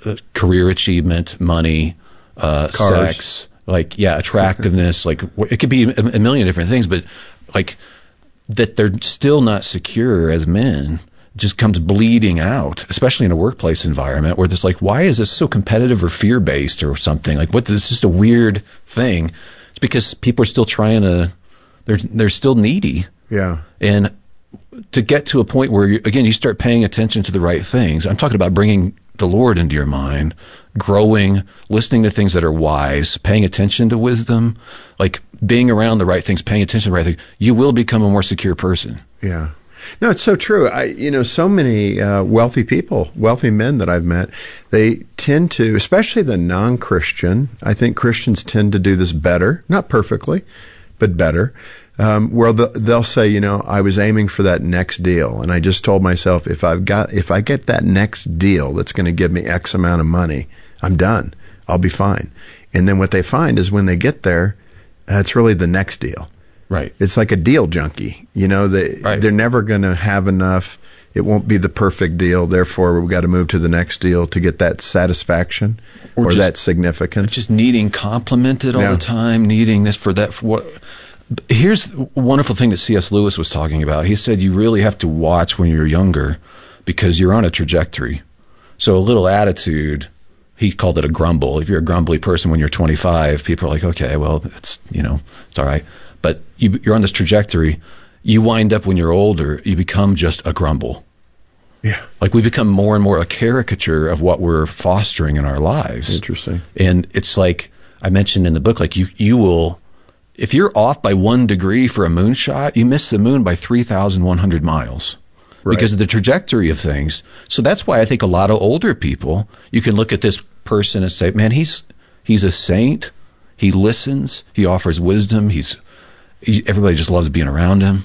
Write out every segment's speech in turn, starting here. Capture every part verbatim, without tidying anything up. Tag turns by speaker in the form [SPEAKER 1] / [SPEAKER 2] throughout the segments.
[SPEAKER 1] uh, career achievement, money, uh, sex, like, yeah, attractiveness, like it could be a, a million different things, but like that they're still not secure as men just comes bleeding out, especially in a workplace environment where there's like, why is this so competitive or fear-based or something? Like, what, this is just a weird thing. It's because people are still trying to, they're, they're still needy.
[SPEAKER 2] Yeah.
[SPEAKER 1] And to get to a point where, you, again, you start paying attention to the right things. I'm talking about bringing the Lord into your mind, growing, listening to things that are wise, paying attention to wisdom, like being around the right things, paying attention to the right things. You will become a more secure person.
[SPEAKER 2] Yeah. No, it's so true. I, you know, so many uh, wealthy people, wealthy men that I've met, they tend to, especially the non-Christian, I think Christians tend to do this better, not perfectly, but better, um, where the, they'll say, you know, I was aiming for that next deal, and I just told myself, if I've got, if I get that next deal that's going to give me X amount of money, I'm done. I'll be fine. And then what they find is when they get there, uh, it's really the next deal.
[SPEAKER 1] Right.
[SPEAKER 2] It's like a deal junkie. You know, they,
[SPEAKER 1] right.
[SPEAKER 2] they're never going to have enough. It won't be the perfect deal. Therefore, we've got to move to the next deal to get that satisfaction or, or just, that significance.
[SPEAKER 1] Just needing complimented all
[SPEAKER 2] yeah.
[SPEAKER 1] the time, needing this for that. For what? Here's the wonderful thing that C S Lewis was talking about. He said you really have to watch when you're younger because you're on a trajectory. So a little attitude, he called it a grumble. If you're a grumbly person when you're twenty-five, people are like, okay, well, it's, you know, it's all right. But you, you're on this trajectory. You wind up when you're older, you become just a grumble.
[SPEAKER 2] Yeah.
[SPEAKER 1] Like we become more and more a caricature of what we're fostering in our lives.
[SPEAKER 2] Interesting.
[SPEAKER 1] And it's like I mentioned in the book, like you, you will, if you're off by one degree for a moonshot, you miss the moon by three thousand one hundred miles. Right. Because of the trajectory of things. So that's why I think a lot of older people, you can look at this person and say, man, he's, he's a saint. He listens. He offers wisdom. He's, he, everybody just loves being around him.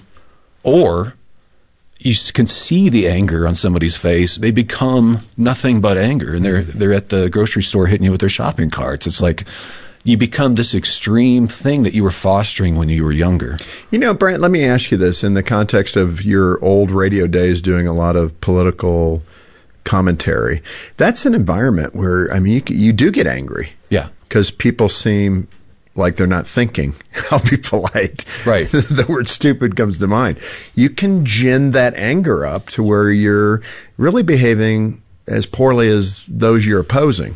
[SPEAKER 1] Or you can see the anger on somebody's face. They become nothing but anger, and they're they're at the grocery store hitting you with their shopping carts. It's like you become this extreme thing that you were fostering when you were younger. You know, Brent, let me ask you this in the context of your old radio days doing a lot of political commentary. That's an environment where, I mean, you, you do get angry. Yeah.
[SPEAKER 2] Because people seem like they're not thinking. I'll be polite.
[SPEAKER 1] Right.
[SPEAKER 2] The word stupid comes to mind. You can gin that anger up to where you're really behaving as poorly as those you're opposing.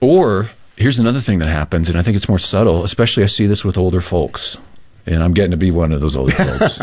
[SPEAKER 1] Or here's another thing that happens, and I think it's more subtle, especially I see this with older folks, and I'm getting to be one of those older folks.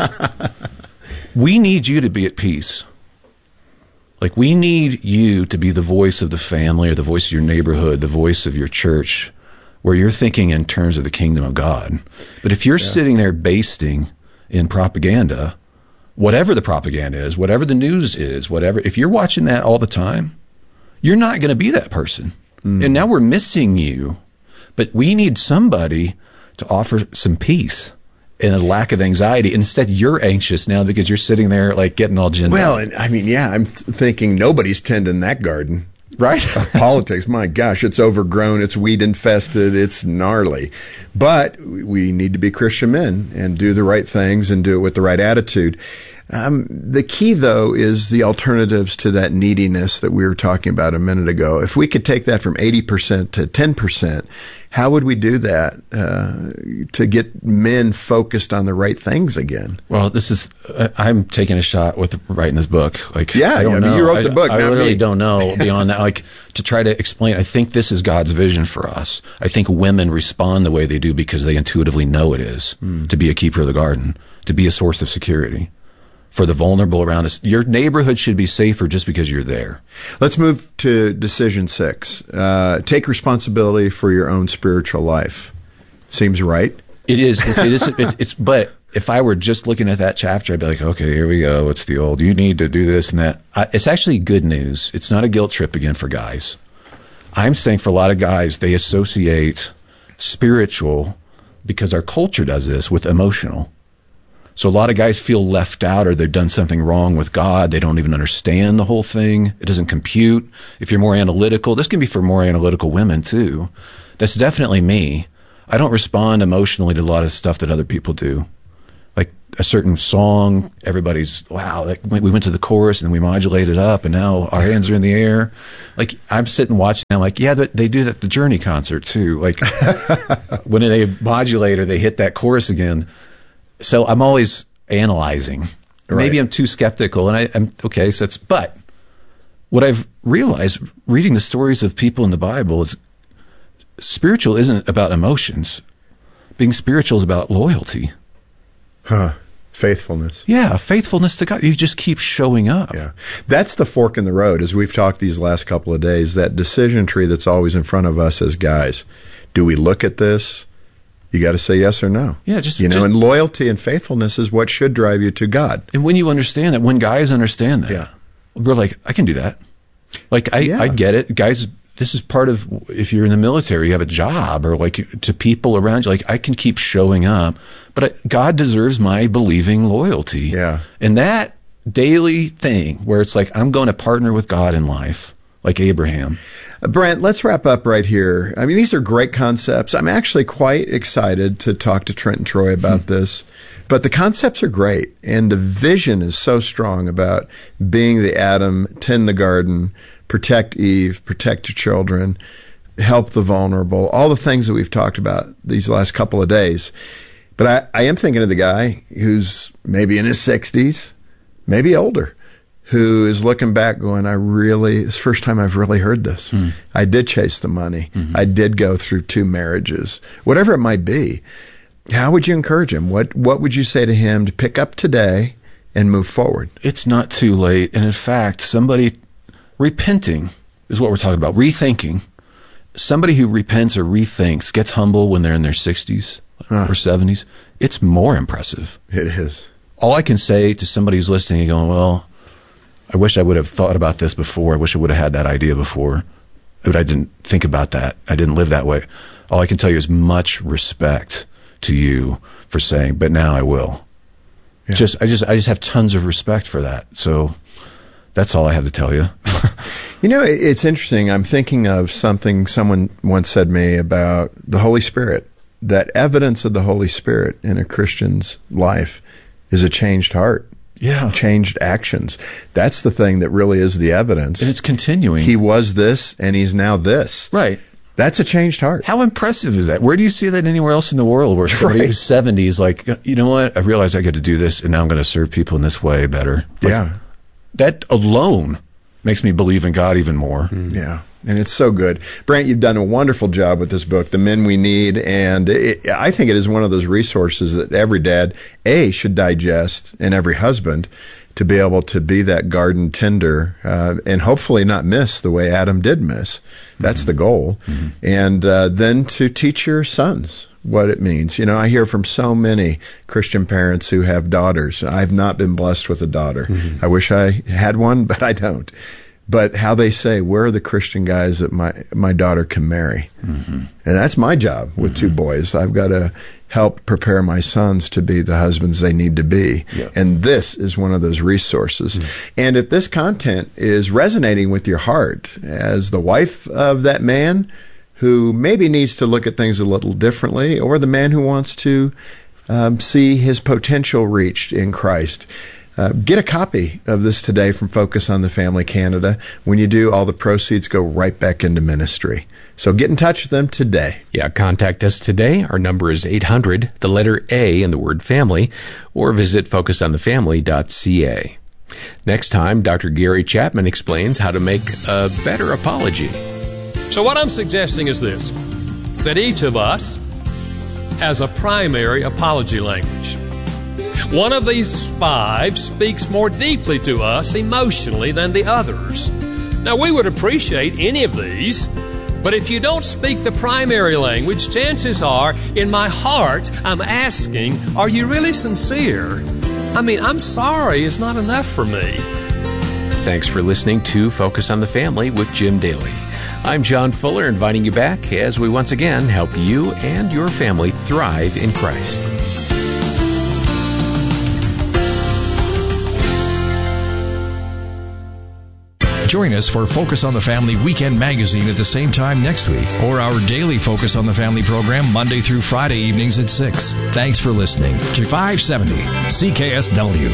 [SPEAKER 1] We need you to be at peace. Like, we need you to be the voice of the family or the voice of your neighborhood, the voice of your church, where you're thinking in terms of the kingdom of God. But if you're yeah. sitting there basting in propaganda, whatever the propaganda is, whatever the news is, whatever, if you're watching that all the time, you're not going to be that person. Mm. And now we're missing you. But we need somebody to offer some peace and a lack of anxiety. And instead, you're anxious now because you're sitting there like getting all ginned
[SPEAKER 2] Well,
[SPEAKER 1] up.
[SPEAKER 2] and I mean, yeah, I'm th- thinking nobody's tending that garden.
[SPEAKER 1] Right?
[SPEAKER 2] Politics, my gosh, it's overgrown, it's weed infested, it's gnarly. But we need to be Christian men and do the right things and do it with the right attitude. Um, the key, though, is the alternatives to that neediness that we were talking about a minute ago. If we could take that from eighty percent to ten percent, how would we do that uh, to get men focused on the right things again?
[SPEAKER 1] Well, this is, uh, I'm taking a shot with writing this book. Like,
[SPEAKER 2] yeah,
[SPEAKER 1] I don't
[SPEAKER 2] yeah,
[SPEAKER 1] know.
[SPEAKER 2] you wrote the book.
[SPEAKER 1] I, I literally
[SPEAKER 2] me.
[SPEAKER 1] don't know beyond that. Like, to try to explain, I think this is God's vision for us. I think women respond the way they do because they intuitively know it is mm. to be a keeper of the garden, to be a source of security for the vulnerable around us. Your neighborhood should be safer just because you're there.
[SPEAKER 2] Let's move to decision six. Uh, take responsibility for your own spiritual life. Seems right.
[SPEAKER 1] It is. It is. It, it's. But if I were just looking at that chapter, I'd be like, okay, here we go. It's the old. You need to do this and that. I, it's actually good news. It's not a guilt trip again for guys. I'm saying for a lot of guys, they associate spiritual because our culture does this with emotional. So a lot of guys feel left out or they've done something wrong with God. They don't even understand the whole thing. It doesn't compute. If you're more analytical, this can be for more analytical women too. That's definitely me. I don't respond emotionally to a lot of stuff that other people do. Like, a certain song, everybody's, wow, like, we went to the chorus and we modulated up and now our hands are in the air. Like, I'm sitting watching, I'm like, yeah, but they do that at the Journey concert too. Like, when they modulate or they hit that chorus again. So I'm always analyzing. Right. Maybe I'm too skeptical, and I, I'm, okay, so it's, but what I've realized reading the stories of people in the Bible is spiritual isn't about emotions. Being spiritual is about loyalty.
[SPEAKER 2] Huh. Faithfulness.
[SPEAKER 1] Yeah, faithfulness to God. You just keep showing up.
[SPEAKER 2] Yeah. That's the fork in the road, as we've talked these last couple of days, that decision tree that's always in front of us as guys. Do we look at this? You got to say yes or no.
[SPEAKER 1] Yeah, just
[SPEAKER 2] you know,
[SPEAKER 1] just,
[SPEAKER 2] and loyalty and faithfulness is what should drive you to God.
[SPEAKER 1] And when you understand that, when guys understand that,
[SPEAKER 2] yeah.
[SPEAKER 1] we're like, I can do that. Like, I, yeah. I get it. Guys, this is part of, if you're in the military, you have a job, or like to people around you, like, I can keep showing up, but I, God deserves my believing loyalty.
[SPEAKER 2] Yeah.
[SPEAKER 1] And that daily thing where it's like, I'm going to partner with God in life, like Abraham.
[SPEAKER 2] Uh, Brent, let's wrap up right here. I mean, these are great concepts. I'm actually quite excited to talk to Trent and Troy about hmm. this. But the concepts are great, and the vision is so strong about being the Adam, tend the garden, protect Eve, protect your children, help the vulnerable, all the things that we've talked about these last couple of days. But I, I am thinking of the guy who's maybe in his sixties, maybe older, who is looking back going, I really, it's the first time I've really heard this. Mm. I did chase the money. Mm-hmm. I did go through two marriages, whatever it might be. How would you encourage him? What What would you say to him to pick up today and move forward?
[SPEAKER 1] It's not too late. And in fact, somebody repenting is what we're talking about, rethinking. Somebody who repents or rethinks, gets humble when they're in their sixties huh. or seventies, it's more impressive.
[SPEAKER 2] It is.
[SPEAKER 1] All I can say to somebody who's listening and going, well, I wish I would have thought about this before. I wish I would have had that idea before. But I didn't think about that. I didn't live that way. All I can tell you is much respect to you for saying, but now I will. Yeah. Just, I just, I just have tons of respect for that. So that's all I have to tell you.
[SPEAKER 2] You know, it's interesting. I'm thinking of something someone once said to me about the Holy Spirit, that evidence of the Holy Spirit in a Christian's life is a changed heart.
[SPEAKER 1] Yeah.
[SPEAKER 2] Changed actions. That's the thing that really is the evidence.
[SPEAKER 1] And it's continuing.
[SPEAKER 2] He was this and he's now this.
[SPEAKER 1] Right.
[SPEAKER 2] That's a changed heart.
[SPEAKER 1] How impressive is that? Where do you see that anywhere else in the world where somebody right. who's seventy is like, you know what? I realize I get to do this and now I'm going to serve people in this way better. Like,
[SPEAKER 2] yeah.
[SPEAKER 1] That alone makes me believe in God even more.
[SPEAKER 2] Mm. Yeah. And it's so good. Brent, you've done a wonderful job with this book, The Men We Need. And it, I think it is one of those resources that every dad, A, should digest, and every husband, to be able to be that garden tender uh, and hopefully not miss the way Adam did miss. That's mm-hmm. the goal. Mm-hmm. And uh, then to teach your sons what it means. You know, I hear from so many Christian parents who have daughters. I've not been blessed with a daughter. Mm-hmm. I wish I had one, but I don't. But how they say, where are the Christian guys that my, my daughter can marry? Mm-hmm. And that's my job with mm-hmm. two boys. I've got to help prepare my sons to be the husbands they need to be. Yep. And this is one of those resources. Mm-hmm. And if this content is resonating with your heart as the wife of that man who maybe needs to look at things a little differently, or the man who wants to um, see his potential reached in Christ, Uh, get a copy of this today from Focus on the Family Canada. When you do, all the proceeds go right back into ministry. So get in touch with them today.
[SPEAKER 3] Yeah, contact us today. Our number is eight hundred, the letter A in the word family, or visit focus on the family dot c a. Next time, Doctor Gary Chapman explains how to make a better apology.
[SPEAKER 4] So what I'm suggesting is this, that each of us has a primary apology language. One of these five speaks more deeply to us emotionally than the others. Now, we would appreciate any of these, but if you don't speak the primary language, chances are, in my heart, I'm asking, are you really sincere? I mean, I'm sorry is not enough for me.
[SPEAKER 3] Thanks for listening to Focus on the Family with Jim Daly. I'm John Fuller, inviting you back as we once again help you and your family thrive in Christ.
[SPEAKER 5] Join us for Focus on the Family Weekend Magazine at the same time next week, or our daily Focus on the Family program Monday through Friday evenings at six. Thanks for listening to five seventy C K S W.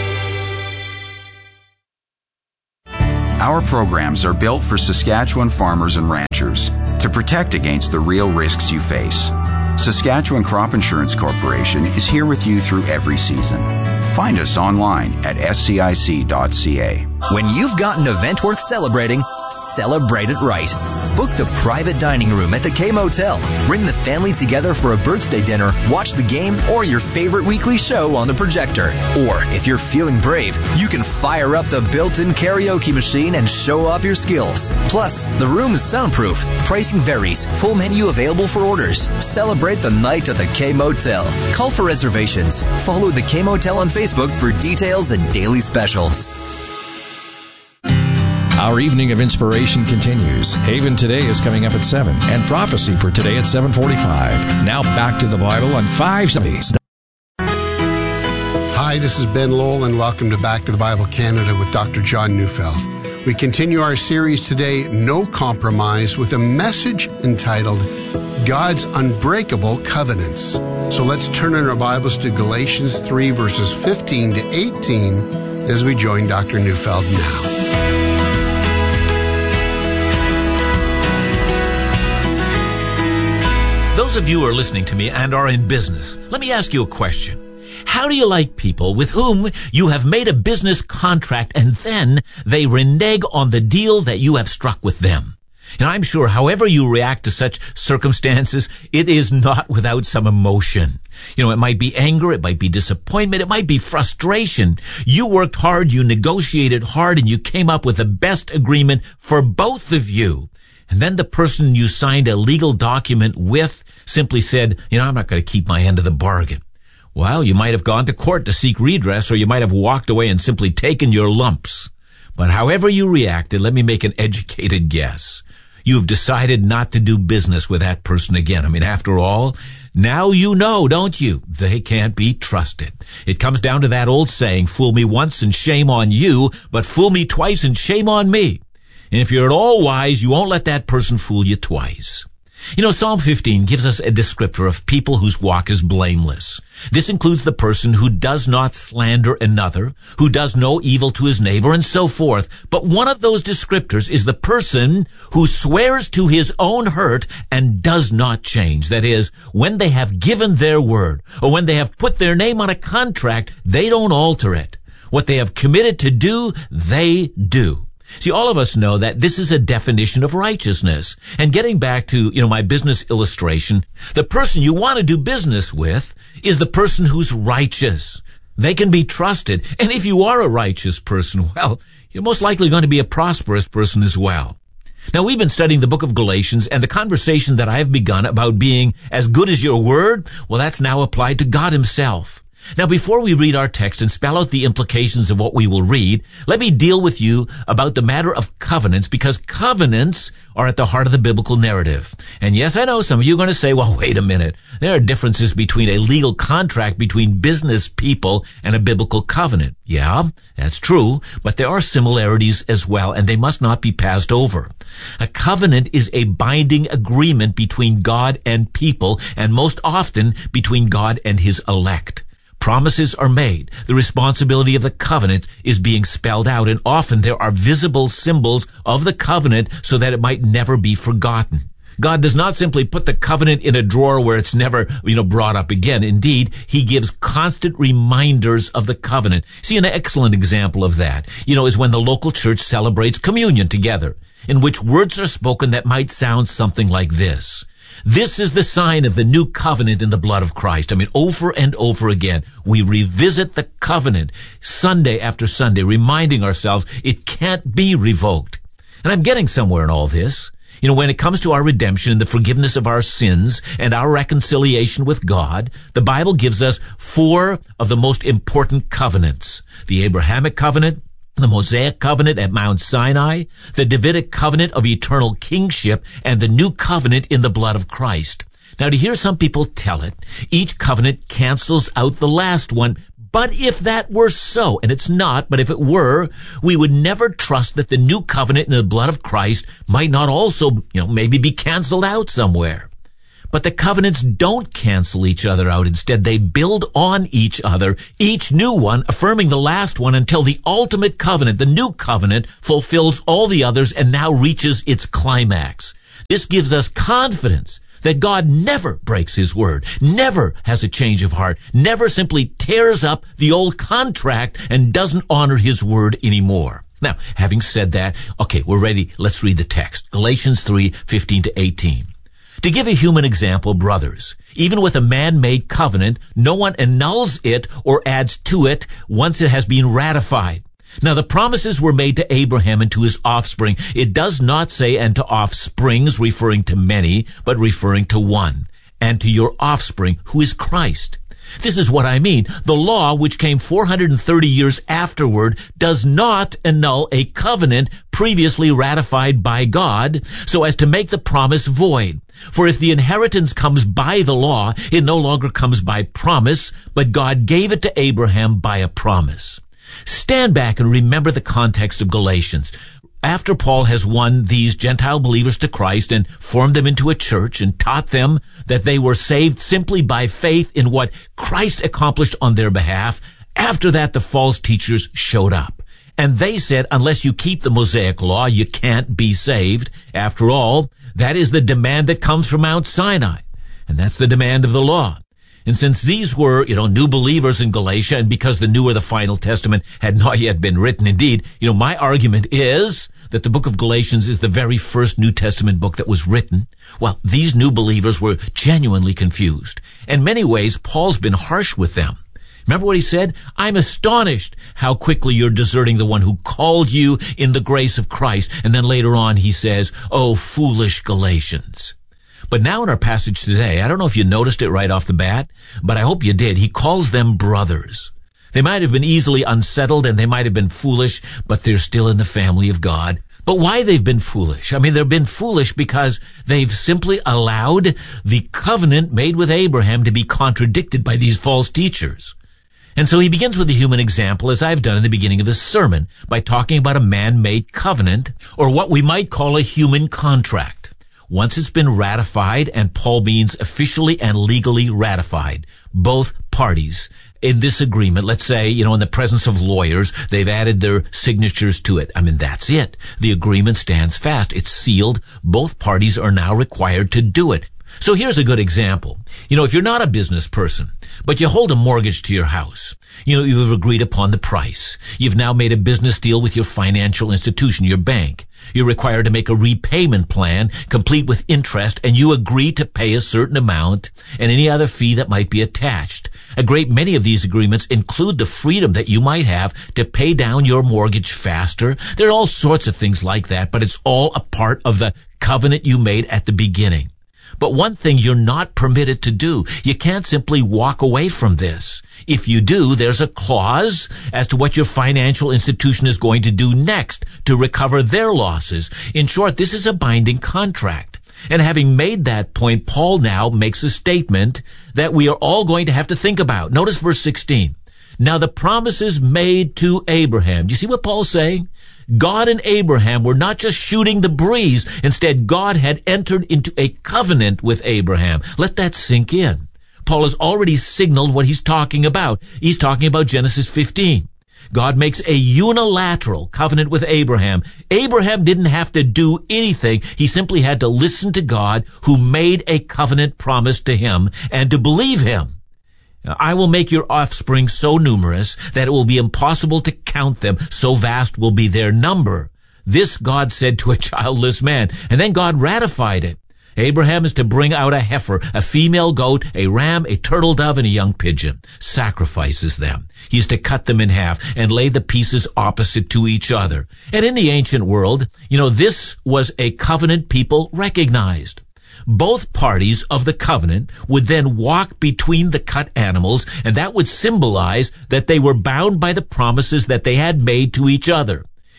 [SPEAKER 6] Our programs are built for Saskatchewan farmers and ranchers to protect against the real risks you face. Saskatchewan Crop Insurance Corporation is here with you through every season. Find us online at s c i c dot c a.
[SPEAKER 7] When you've got an event worth celebrating, celebrate it right. Book the private dining room at the K Motel. Bring the family together for a birthday dinner, watch the game, or your favorite weekly show on the projector. Or, if you're feeling brave, you can fire up the built-in karaoke machine and show off your skills. Plus, the room is soundproof. Pricing varies. Full menu available for orders. Celebrate the night at the K Motel. Call for reservations. Follow the K Motel on Facebook for details and daily specials.
[SPEAKER 5] Our evening of inspiration continues. Haven Today is coming up at seven, and Prophecy for Today at seven forty-five. Now back to the Bible on five seventy.
[SPEAKER 8] Hi, this is Ben Lowell, and welcome to Back to the Bible Canada with Doctor John Neufeld. We continue our series today, No Compromise, with a message entitled God's Unbreakable Covenants. So let's turn in our Bibles to Galatians three, verses fifteen to eighteen, as we join Doctor Neufeld now.
[SPEAKER 9] Those of you who are listening to me and are in business, let me ask you a question. How do you like people with whom you have made a business contract and then they renege on the deal that you have struck with them? And I'm sure however you react to such circumstances, it is not without some emotion. You know, it might be anger, it might be disappointment, it might be frustration. You worked hard, you negotiated hard, and you came up with the best agreement for both of you. And then the person you signed a legal document with simply said, you know, I'm not going to keep my end of the bargain. Well, you might have gone to court to seek redress, or you might have walked away and simply taken your lumps. But however you reacted, let me make an educated guess. You've decided not to do business with that person again. I mean, after all, now you know, don't you? They can't be trusted. It comes down to that old saying, fool me once and shame on you, but fool me twice and shame on me. And if you're at all wise, you won't let that person fool you twice. You know, Psalm fifteen gives us a descriptor of people whose walk is blameless. This includes the person who does not slander another, who does no evil to his neighbor, and so forth. But one of those descriptors is the person who swears to his own hurt and does not change. That is, when they have given their word, or when they have put their name on a contract, they don't alter it. What they have committed to do, they do. See, all of us know that this is a definition of righteousness. And getting back to, you know, my business illustration, the person you want to do business with is the person who's righteous. They can be trusted. And if you are a righteous person, well, you're most likely going to be a prosperous person as well. Now, we've been studying the book of Galatians, and the conversation that I have begun about being as good as your word, well, that's now applied to God himself. Now, before we read our text and spell out the implications of what we will read, let me deal with you about the matter of covenants, because covenants are at the heart of the biblical narrative. And yes, I know some of you are going to say, well, wait a minute. There are differences between a legal contract between business people and a biblical covenant. Yeah, that's true, but there are similarities as well, and they must not be passed over. A covenant is a binding agreement between God and people, and most often between God and his elect. Promises are made. The responsibility of the covenant is being spelled out, and often there are visible symbols of the covenant so that it might never be forgotten. God does not simply put the covenant in a drawer where it's never, you know, brought up again. Indeed, he gives constant reminders of the covenant. See, an excellent example of that, you know, is when the local church celebrates communion together, in which words are spoken that might sound something like this. This is the sign of the new covenant in the blood of Christ. I mean, over and over again, we revisit the covenant Sunday after Sunday, reminding ourselves it can't be revoked. And I'm getting somewhere in all this. You know, when it comes to our redemption and the forgiveness of our sins and our reconciliation with God, the Bible gives us four of the most important covenants. The Abrahamic covenant, the Mosaic covenant at Mount Sinai, the Davidic covenant of eternal kingship, and the new covenant in the blood of Christ. Now, to hear some people tell it, each covenant cancels out the last one, But if that were so, and it's not, but if it were, we would never trust that the new covenant in the blood of Christ might not also, you know, maybe be canceled out somewhere. But the covenants don't cancel each other out. Instead, they build on each other, each new one affirming the last one until the ultimate covenant, the new covenant, fulfills all the others and now reaches its climax. This gives us confidence that God never breaks his word, never has a change of heart, never simply tears up the old contract and doesn't honor his word anymore. Now, having said that, okay, we're ready. Let's read the text. Galatians three, fifteen to eighteen. To give a human example, brothers, even with a man-made covenant, no one annuls it or adds to it once it has been ratified. Now, the promises were made to Abraham and to his offspring. It does not say, and to offsprings, referring to many, but referring to one, and to your offspring, who is Christ. This is what I mean. The law, which came four hundred thirty years afterward, does not annul a covenant previously ratified by God so as to make the promise void. For if the inheritance comes by the law, it no longer comes by promise, but God gave it to Abraham by a promise. Stand back and remember the context of Galatians. After Paul has won these Gentile believers to Christ and formed them into a church and taught them that they were saved simply by faith in what Christ accomplished on their behalf, after that the false teachers showed up. And they said, unless you keep the Mosaic law, you can't be saved. After all, that is the demand that comes from Mount Sinai. And that's the demand of the law. And since these were, you know, new believers in Galatia, and because the New or the Final Testament had not yet been written, indeed, you know, my argument is that the book of Galatians is the very first New Testament book that was written. Well, these new believers were genuinely confused. In many ways, Paul's been harsh with them. Remember what he said? I'm astonished how quickly you're deserting the one who called you in the grace of Christ. And then later on he says, oh, foolish Galatians. But now in our passage today, I don't know if you noticed it right off the bat, but I hope you did. He calls them brothers. They might have been easily unsettled and they might have been foolish, but they're still in the family of God. But why they've been foolish? I mean, they've been foolish because they've simply allowed the covenant made with Abraham to be contradicted by these false teachers. And so he begins with a human example, as I've done in the beginning of this sermon, by talking about a man-made covenant, or what we might call a human contract. Once it's been ratified, and Paul means officially and legally ratified, both parties in this agreement, let's say, you know, in the presence of lawyers, they've added their signatures to it. I mean, that's it. The agreement stands fast. It's sealed. Both parties are now required to do it. So here's a good example. You know, if you're not a business person, but you hold a mortgage to your house, you know, you've agreed upon the price. You've now made a business deal with your financial institution, your bank. You're required to make a repayment plan, complete with interest, and you agree to pay a certain amount and any other fee that might be attached. A great many of these agreements include the freedom that you might have to pay down your mortgage faster. There are all sorts of things like that, but it's all a part of the covenant you made at the beginning. But one thing you're not permitted to do, you can't simply walk away from this. If you do, there's a clause as to what your financial institution is going to do next to recover their losses. In short, this is a binding contract. And having made that point, Paul now makes a statement that we are all going to have to think about. Notice verse sixteen. Now the promises made to Abraham. Do you see what Paul's saying? God and Abraham were not just shooting the breeze. Instead, God had entered into a covenant with Abraham. Let that sink in. Paul has already signaled what he's talking about. He's talking about Genesis fifteen. God makes a unilateral covenant with Abraham. Abraham didn't have to do anything. He simply had to listen to God, who made a covenant promise to him, and to believe him. I will make your offspring so numerous that it will be impossible to count them. So vast will be their number. This God said to a childless man, and then God ratified it. Abraham is to bring out a heifer, a female goat, a ram, a turtle dove, and a young pigeon. Sacrifices them. He is to cut them in half and lay the pieces opposite to each other. And in the ancient world, you know, this was a covenant people recognized. Both parties of the covenant would then walk between the cut animals, and that would symbolize that they were bound by the promises that they had made to each other.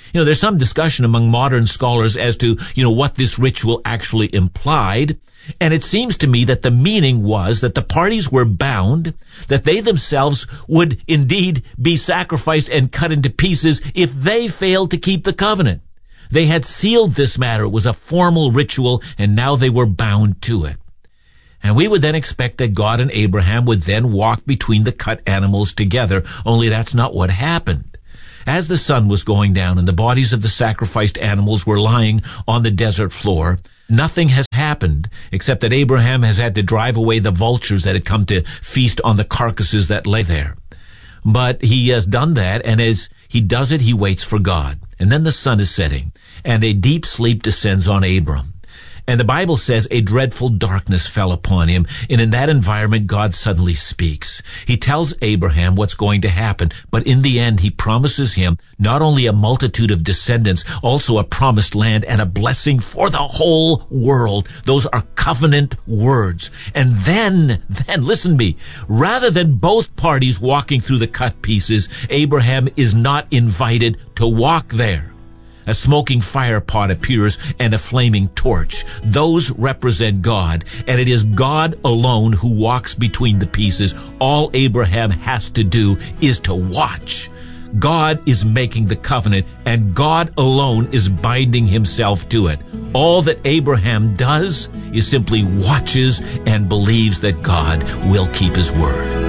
[SPEAKER 9] You know, there's some discussion among modern scholars as to, you know, what this ritual actually implied. And it seems to me that the meaning was that the parties were bound, that they themselves would indeed be sacrificed and cut into pieces if they failed to keep the covenant. They had sealed this matter. It was a formal ritual, and now they were bound to it. And we would then expect that God and Abraham would then walk between the cut animals together, only that's not what happened. As the sun was going down and the bodies of the sacrificed animals were lying on the desert floor, nothing has happened except that Abraham has had to drive away the vultures that had come to feast on the carcasses that lay there. But he has done that, and as he does it, he waits for God. And then the sun is setting, and a deep sleep descends on Abram. And the Bible says a dreadful darkness fell upon him, and in that environment God suddenly speaks. He tells Abraham what's going to happen, but in the end he promises him not only a multitude of descendants, also a promised land and a blessing for the whole world. Those are covenant words. And then, then, listen to me, rather than both parties walking through the cut pieces, Abraham is not invited to walk there. A smoking fire pot appears and a flaming torch. Those represent God, and it is God alone who walks between the pieces. All Abraham has to do is to watch. God is making the covenant, and God alone is binding himself to it. All that Abraham does is simply watches and believes that God will keep his word.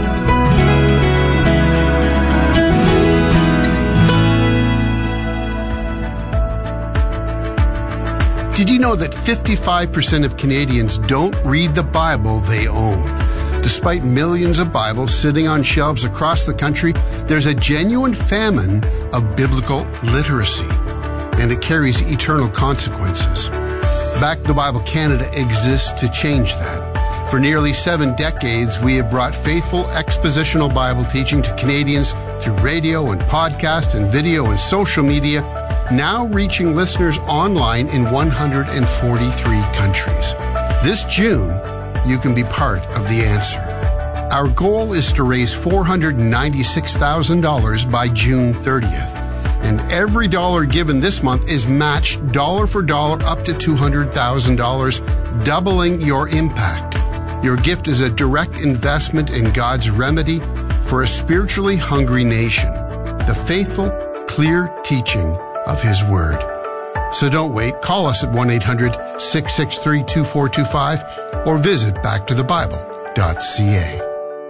[SPEAKER 8] Did you know that fifty-five percent of Canadians don't read the Bible they own? Despite millions of Bibles sitting on shelves across the country, there's a genuine famine of biblical literacy, and it carries eternal consequences. Back the Bible Canada exists to change that. For nearly seven decades, we have brought faithful expositional Bible teaching to Canadians through radio and podcast and video and social media, now reaching listeners online in one hundred forty-three countries. This June, you can be part of the answer. Our goal is to raise four hundred ninety-six thousand dollars by June thirtieth. And every dollar given this month is matched dollar for dollar up to two hundred thousand dollars, doubling your impact. Your gift is a direct investment in God's remedy for a spiritually hungry nation, the faithful, clear teaching of his word. So don't wait. Call us at one eight hundred six six three two four two five or visit back to the bible dot c a.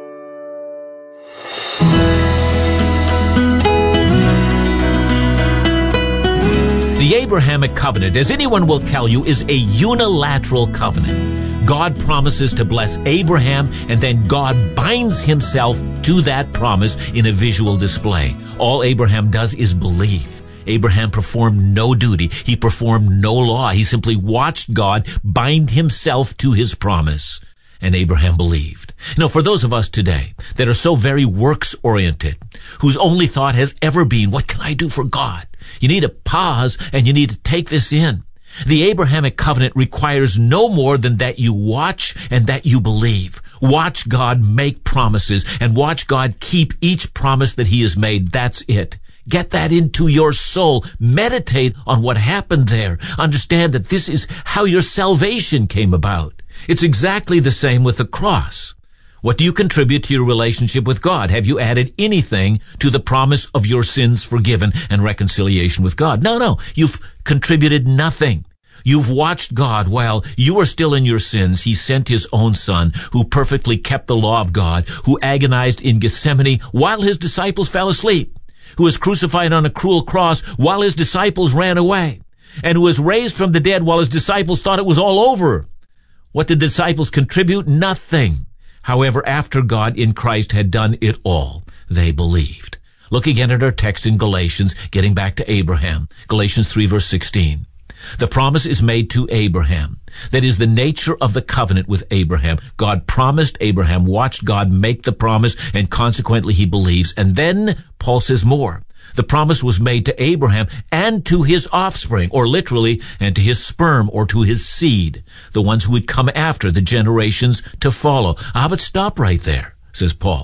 [SPEAKER 9] The Abrahamic covenant, as anyone will tell you, is a unilateral covenant. God promises to bless Abraham, and then God binds himself to that promise in a visual display. All Abraham does is believe. Abraham performed no duty. He performed no law. He simply watched God bind himself to his promise. And Abraham believed. Now, for those of us today that are so very works-oriented, whose only thought has ever been, what can I do for God? You need to pause and you need to take this in. The Abrahamic covenant requires no more than that you watch and that you believe. Watch God make promises and watch God keep each promise that he has made. That's it. Get that into your soul. Meditate on what happened there. Understand that this is how your salvation came about. It's exactly the same with the cross. What do you contribute to your relationship with God? Have you added anything to the promise of your sins forgiven and reconciliation with God? No, no. You've contributed nothing. You've watched God while you were still in your sins. He sent his own son who perfectly kept the law of God, who agonized in Gethsemane while his disciples fell asleep, who was crucified on a cruel cross while his disciples ran away, and who was raised from the dead while his disciples thought it was all over. What did the disciples contribute? Nothing. However, after God in Christ had done it all, they believed. Look again at our text in Galatians, getting back to Abraham. Galatians three verse sixteen. The promise is made to Abraham. That is the nature of the covenant with Abraham. God promised, Abraham watched God make the promise, and consequently he believes. And then Paul says more. The promise was made to Abraham and to his offspring, or literally, and to his sperm, or to his seed, the ones who would come after, the generations to follow. Ah, but stop right there, says Paul.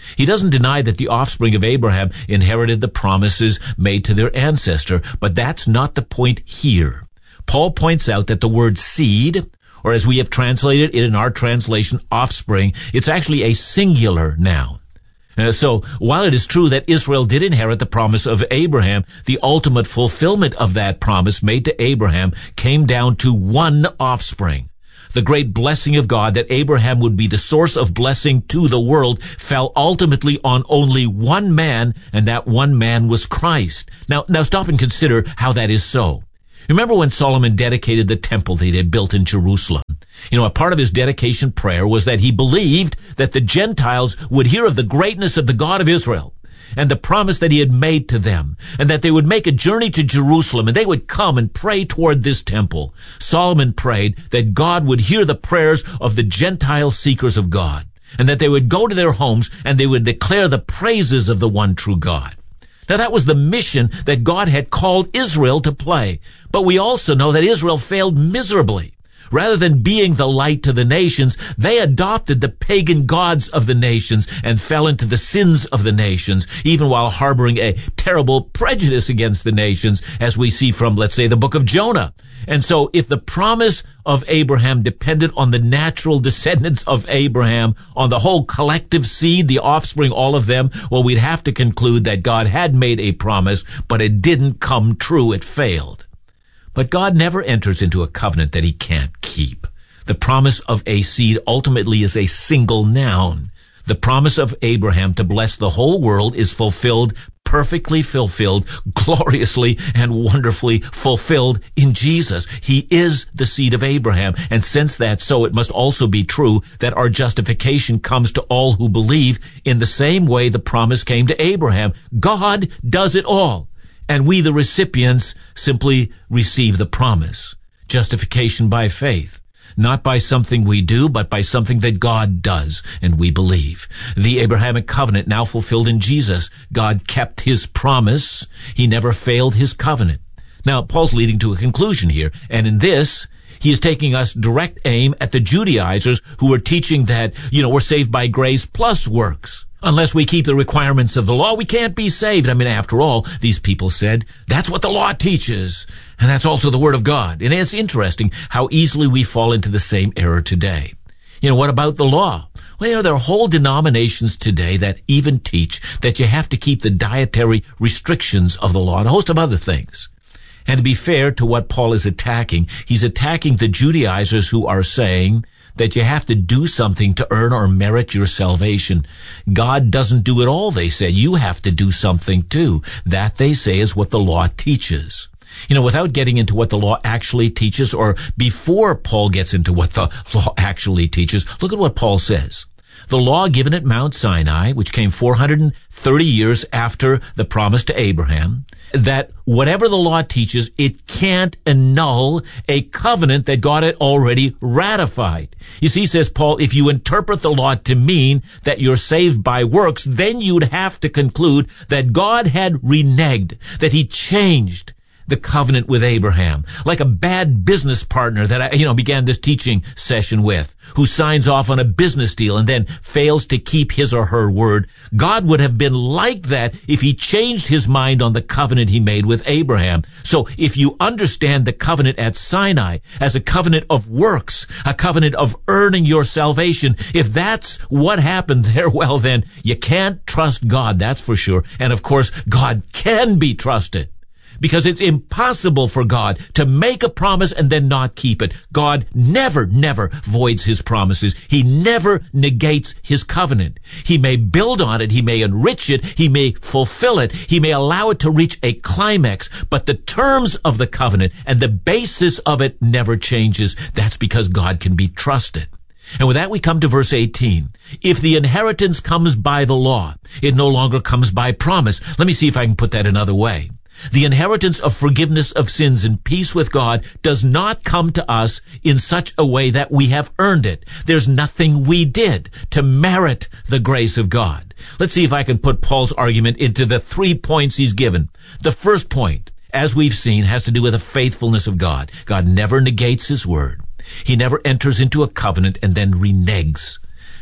[SPEAKER 9] He doesn't deny that the offspring of Abraham inherited the promises made to their ancestor, but that's not the point here. Paul points out that the word seed, or as we have translated it in our translation, offspring, it's actually a singular noun. Uh, so, while it is true that Israel did inherit the promise of Abraham, the ultimate fulfillment of that promise made to Abraham came down to one offspring. The great blessing of God that Abraham would be the source of blessing to the world fell ultimately on only one man, and that one man was Christ. Now, now stop and consider how that is so. Remember when Solomon dedicated the temple that he had built in Jerusalem? You know, a part of his dedication prayer was that he believed that the Gentiles would hear of the greatness of the God of Israel and the promise that he had made to them, and that they would make a journey to Jerusalem and they would come and pray toward this temple. Solomon prayed that God would hear the prayers of the Gentile seekers of God, and that they would go to their homes and they would declare the praises of the one true God. Now, that was the mission that God had called Israel to play. But we also know that Israel failed miserably. Rather than being the light to the nations, they adopted the pagan gods of the nations and fell into the sins of the nations, even while harboring a terrible prejudice against the nations, as we see from, let's say, the book of Jonah. And so if the promise of Abraham depended on the natural descendants of Abraham, on the whole collective seed, the offspring, all of them, well, we'd have to conclude that God had made a promise, but it didn't come true. It failed. But God never enters into a covenant that he can't keep. The promise of a seed ultimately is a single noun. The promise of Abraham to bless the whole world is fulfilled, perfectly fulfilled, gloriously and wonderfully fulfilled in Jesus. He is the seed of Abraham. And since that's so, it must also be true that our justification comes to all who believe in the same way the promise came to Abraham. God does it all. And we, the recipients, simply receive the promise. Justification by faith. Not by something we do, but by something that God does, and we believe. The Abrahamic covenant now fulfilled in Jesus. God kept his promise. He never failed his covenant. Now, Paul's leading to a conclusion here, and in this, he is taking us direct aim at the Judaizers who are teaching that, you know, we're saved by grace plus works. Unless we keep the requirements of the law, we can't be saved. I mean, after all, these people said, that's what the law teaches, and that's also the Word of God. And it's interesting how easily we fall into the same error today. You know, what about the law? Well, you know, there are whole denominations today that even teach that you have to keep the dietary restrictions of the law and a host of other things. And to be fair to what Paul is attacking, he's attacking the Judaizers who are saying that you have to do something to earn or merit your salvation. God doesn't do it all, they say. You have to do something too. That, they say, is what the law teaches. You know, without getting into what the law actually teaches, or before Paul gets into what the law actually teaches, look at what Paul says. The law given at Mount Sinai, which came four hundred thirty years after the promise to Abraham, that whatever the law teaches, it can't annul a covenant that God had already ratified. You see, says Paul, if you interpret the law to mean that you're saved by works, then you'd have to conclude that God had reneged, that he changed the covenant with Abraham, like a bad business partner that I, you know, began this teaching session with, who signs off on a business deal and then fails to keep his or her word. God would have been like that if he changed his mind on the covenant he made with Abraham. So if you understand the covenant at Sinai as a covenant of works, a covenant of earning your salvation, if that's what happened there, well then, you can't trust God, that's for sure. And of course, God can be trusted. Because it's impossible for God to make a promise and then not keep it. God never, never voids his promises. He never negates his covenant. He may build on it. He may enrich it. He may fulfill it. He may allow it to reach a climax. But the terms of the covenant and the basis of it never changes. That's because God can be trusted. And with that, we come to verse eighteen. If the inheritance comes by the law, it no longer comes by promise. Let me see if I can put that another way. The inheritance of forgiveness of sins and peace with God does not come to us in such a way that we have earned it. There's nothing we did to merit the grace of God. Let's see if I can put Paul's argument into the three points he's given. The first point, as we've seen, has to do with the faithfulness of God. God never negates his word. He never enters into a covenant and then reneges.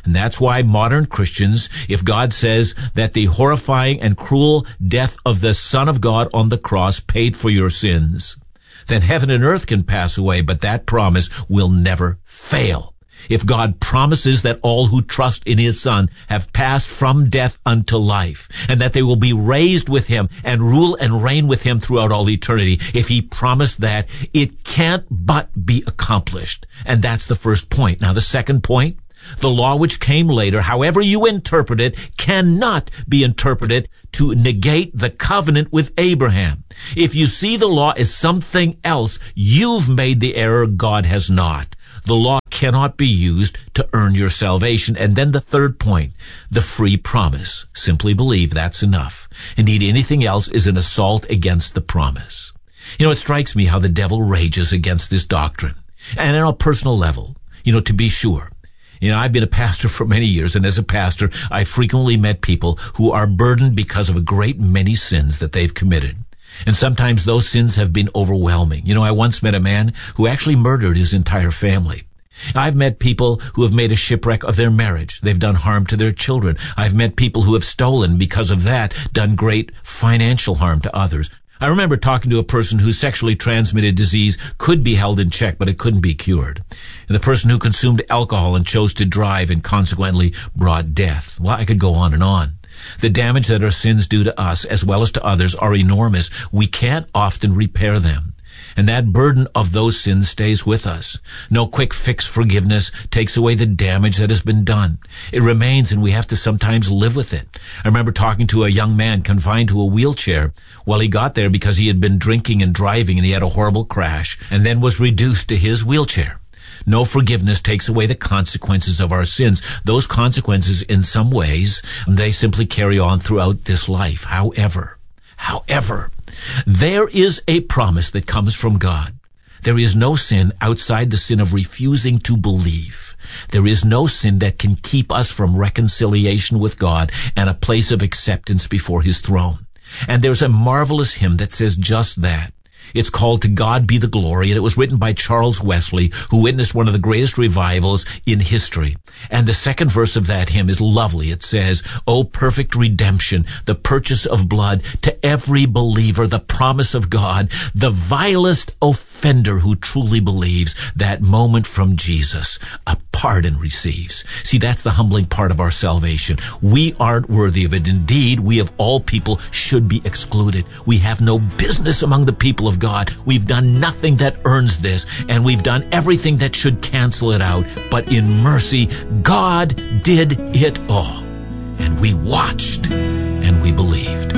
[SPEAKER 9] And that's why modern Christians, if God says that the horrifying and cruel death of the Son of God on the cross paid for your sins, then heaven and earth can pass away, but that promise will never fail. If God promises that all who trust in his Son have passed from death unto life, and that they will be raised with him and rule and reign with him throughout all eternity, if he promised that, it can't but be accomplished. And that's the first point. Now, the second point, the law which came later, however you interpret it, cannot be interpreted to negate the covenant with Abraham. If you see the law as something else, you've made the error. God has not. The law cannot be used to earn your salvation. And then the third point, the free promise. Simply believe, that's enough. Indeed, anything else is an assault against the promise. You know, it strikes me how the devil rages against this doctrine. And on a personal level, you know, to be sure. You know, I've been a pastor for many years, and as a pastor, I frequently met people who are burdened because of a great many sins that they've committed. And sometimes those sins have been overwhelming. You know, I once met a man who actually murdered his entire family. I've met people who have made a shipwreck of their marriage. They've done harm to their children. I've met people who have stolen, because of that, done great financial harm to others. I remember talking to a person whose sexually transmitted disease could be held in check, but it couldn't be cured. And the person who consumed alcohol and chose to drive and consequently brought death. Well, I could go on and on. The damage that our sins do to us, as well as to others, are enormous. We can't often repair them. And that burden of those sins stays with us. No quick fix forgiveness takes away the damage that has been done. It remains, and we have to sometimes live with it. I remember talking to a young man confined to a wheelchair. Well, he got there because he had been drinking and driving, and he had a horrible crash, and then was reduced to his wheelchair. No forgiveness takes away the consequences of our sins. Those consequences, in some ways, they simply carry on throughout this life. However, however, there is a promise that comes from God. There is no sin outside the sin of refusing to believe. There is no sin that can keep us from reconciliation with God and a place of acceptance before his throne. And there's a marvelous hymn that says just that. It's called To God Be the Glory, and it was written by Charles Wesley, who witnessed one of the greatest revivals in history. And the second verse of that hymn is lovely. It says, "O perfect redemption, the purchase of blood, to every believer, the promise of God, the vilest offender who truly believes, that moment from Jesus, a pardon receives." See, that's the humbling part of our salvation. We aren't worthy of it. Indeed, we of all people should be excluded. We have no business among the people of God. We've done nothing that earns this, and we've done everything that should cancel it out. But in mercy, God did it all. And we watched, and we believed.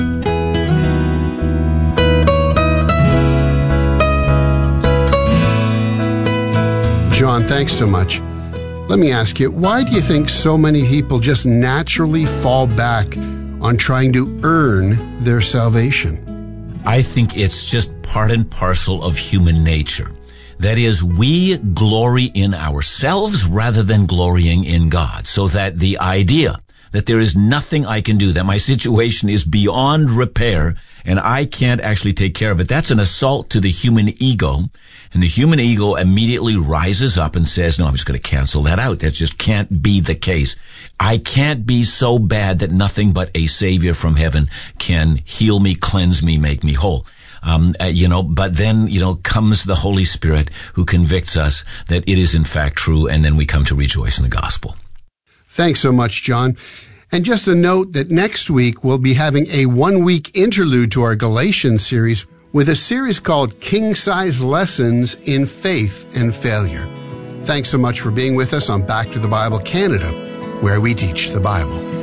[SPEAKER 8] John, thanks so much. Let me ask you, why do you think so many people just naturally fall back on trying to earn their salvation?
[SPEAKER 9] I think it's just part and parcel of human nature. That is, we glory in ourselves rather than glorying in God. So that the idea that there is nothing I can do, that my situation is beyond repair and I can't actually take care of it, that's an assault to the human ego. And the human ego immediately rises up and says, no, I'm just going to cancel that out. That just can't be the case. I can't be so bad that nothing but a Savior from heaven can heal me, cleanse me, make me whole. Um, uh, you know, but then, you know, comes the Holy Spirit who convicts us that it is in fact true, and then we come to rejoice in the gospel.
[SPEAKER 8] Thanks so much, John. And just a note that next week we'll be having a one-week interlude to our Galatians series with a series called King Size Lessons in Faith and Failure. Thanks so much for being with us on Back to the Bible Canada, where we teach the Bible.